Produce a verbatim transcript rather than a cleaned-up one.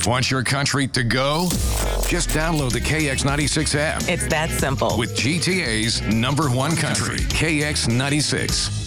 Want your country to go? Just download the K X ninety-six app It's that simple. with G T A's number one country, K X ninety-six.